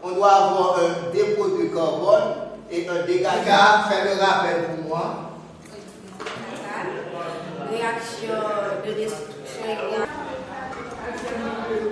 on doit avoir un dépôt de carbone et un dégagement. Fais le rappel pour moi. Réaction de destruction.